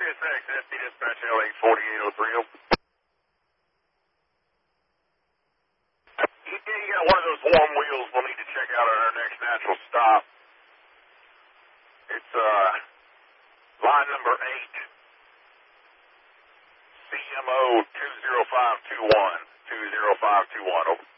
Sirius XS, dispatch LA 4803. You got one of those warm wheels we'll need to check out at our next natural stop. It's line number 8, CMO 20521. 20521, over.